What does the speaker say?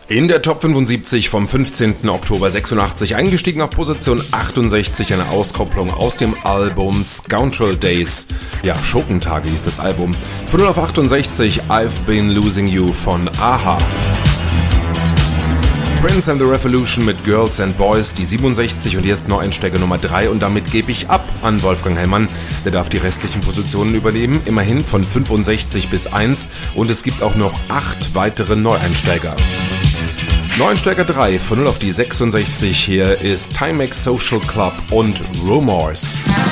In der Top 75 vom 15. Oktober 86 eingestiegen auf Position 68, eine Auskopplung aus dem Album Scoundrel Days. Ja, Schurkentage hieß das Album. Von 0 auf 68 I've Been Losing You von a-ha. Prince and the Revolution mit Girls and Boys, die 67 und jetzt Neueinsteiger Nummer 3 und damit gebe ich ab an Wolfgang Hellmann. Der darf die restlichen Positionen übernehmen, immerhin von 65 bis 1 und es gibt auch noch 8 weitere Neueinsteiger. Neueinsteiger 3 von 0 auf die 66, hier ist Timex Social Club und Rumors.